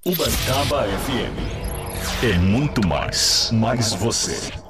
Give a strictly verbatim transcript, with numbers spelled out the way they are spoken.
Ubatuba F M. É muito mais, mais você.